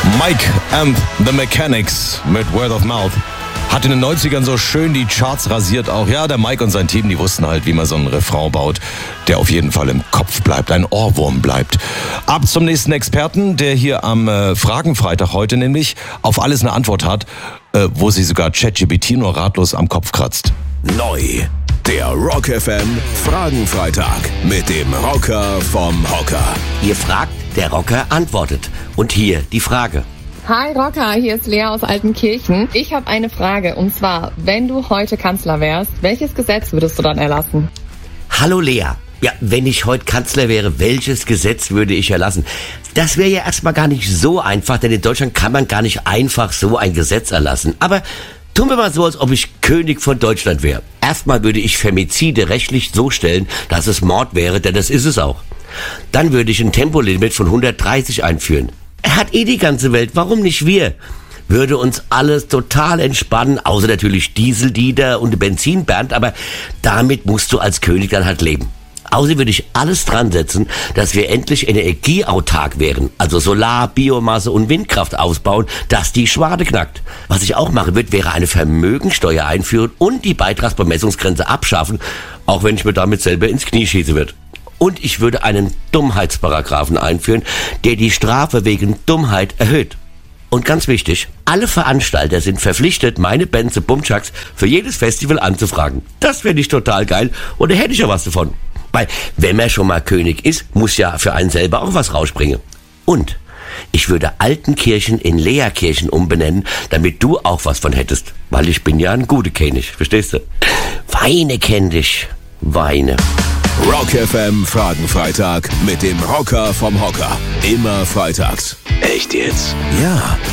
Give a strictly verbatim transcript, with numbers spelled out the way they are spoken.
Mike and the Mechanics mit Word of Mouth. Hat in den neunzigern so schön die Charts rasiert auch. Ja, der Mike und sein Team, die wussten halt, wie man so einen Refrain baut, der auf jeden Fall im Kopf bleibt, ein Ohrwurm bleibt. Ab zum nächsten Experten, der hier am äh, Fragenfreitag heute nämlich auf alles eine Antwort hat, äh, wo sie sogar ChatGPT nur ratlos am Kopf kratzt. Neu, der Rock F M Fragenfreitag mit dem Rocker vom Hocker. Ihr fragt, der Rocker antwortet. Und hier die Frage. Hi Rocker, hier ist Lea aus Altenkirchen. Ich habe eine Frage und zwar, wenn du heute Kanzler wärst, welches Gesetz würdest du dann erlassen? Hallo Lea. Ja, wenn ich heute Kanzler wäre, welches Gesetz würde ich erlassen? Das wäre ja erstmal gar nicht so einfach, denn in Deutschland kann man gar nicht einfach so ein Gesetz erlassen. Aber tun wir mal so, als ob ich König von Deutschland wäre. Erstmal würde ich Femizide rechtlich so stellen, dass es Mord wäre, denn das ist es auch. Dann würde ich ein Tempolimit von hundertdreißig einführen. Er hat eh die ganze Welt, warum nicht wir? Würde uns alles total entspannen, außer natürlich Diesel-Dieter und Benzin-Bernd, aber damit musst du als König dann halt leben. Außer würde ich alles dran setzen, dass wir endlich energieautark wären, also Solar, Biomasse und Windkraft ausbauen, dass die Schwade knackt. Was ich auch machen würde, wäre eine Vermögensteuer einführen und die Beitragsbemessungsgrenze abschaffen, auch wenn ich mir damit selber ins Knie schießen würde. Und ich würde einen Dummheitsparagraphen einführen, der die Strafe wegen Dummheit erhöht. Und ganz wichtig, alle Veranstalter sind verpflichtet, meine Band The Bumchucks für jedes Festival anzufragen. Das fände ich total geil und da hätte ich ja was davon. Weil, wenn man schon mal König ist, muss ja für einen selber auch was rausspringen. Und ich würde Altenkirchen in Leakirchen umbenennen, damit du auch was von hättest. Weil ich bin ja ein guter König, verstehst du? Weine kenn dich, weine. Rock F M Fragenfreitag mit dem Rocker vom Hocker. Immer freitags. Echt jetzt? Ja.